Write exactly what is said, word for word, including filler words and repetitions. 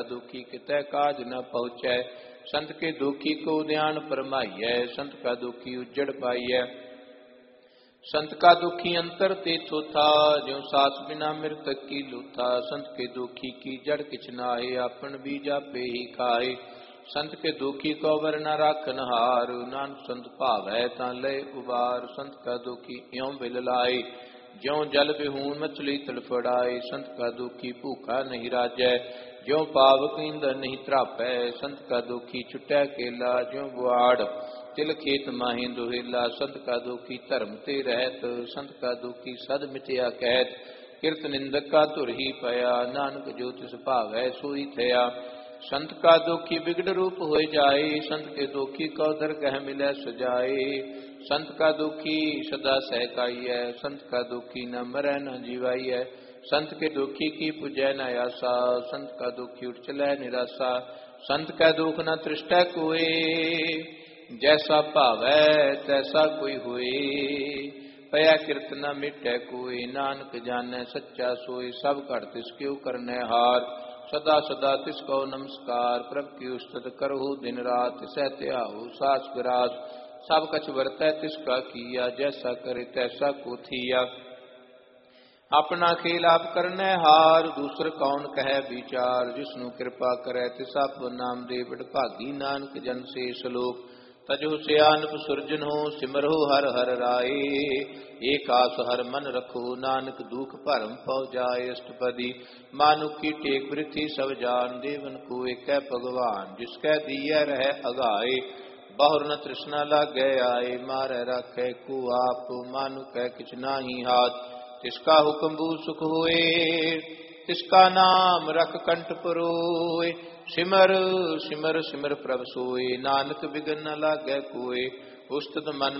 दुखी कितै काज न पहुँचै। संत के दुखी को ध्यान फरमाइयै, संत का दुखी उज्जड़ पाइयै। संत का दुखी अंतर ते थोथा, ज्यों सास बिना मृतक की लूथा। संत के दुखी की जड़ किछ नाहि, आपन बीज आपे ही खाए। संत के दुखी को वर न राखन हार, नानक संत भावै तां लय उबार। संत का दुखी इਉਂ बिल लाए, ज्यों जल बिहून मछली तड़फड़ाए। संत का दुखी भूखा नहीं राजै, ज्यों पावक ईंधन नहीं त्रापै। संत का दुखी छुटै केला, ज्यों बुआड़ तिल खेत माही दुहेला। संत का दुखी धर्म ते रहत, संत का दुखी सद मिथ्या कहत। किरत निंदक का धुर ही पया, नानक जो तिस भावै सोई थया। संत का दुखी बिगड़ रूप होए जाए, संत के दुखी को दरगह मिलै सजाए। संत का दुखी सदा सहकाइयै, संत का दुखी न मरै न जीवाइयै। संत के दुखी की पुजै न आसा, संत का दुखी उठ चलै निराशा। संत कै दुख न तृष्टै कोय, जैसा भावै तैसा कोई होए। पया किरत न मिटै कोय, नानक जानै सच्चा सोय। सब घट तिसके करनै हार, सदा सदा तिसको नमस्कार। प्रभ की उस्तत करहु दिन रात, तिसै त्याहु सास विरास। सब कछ वरतै तिसका किया, जैसा करे तैसा को थिया। अपना खेल आप करनै हार, दूसर कौन कहे विचार। जिसनु कृपा करै तिस आप नाम दे, बड़भागी नानक जन से सलोक। तजो सियानप सुरजन हो, सिमरहो हर हर राए। एक आस हर मन रखो, नानक दुख भरम पौ जाए। अष्टपदी मानुख की टेक वृथि सब जान, देवन को एकै भगवान। जिसकै दियै रहे अगाए, बहुर न तृष्णा लागै आए। मारै राखै को आप, मानुख है किछ नाहि हाथ। तिसका हुक्म बू सुख होए, तिसका नाम रख कंठ परोए। सिमर सिमर सिमर प्रभ सोए, नानक बिगन न लागै कोय। उस्तत मन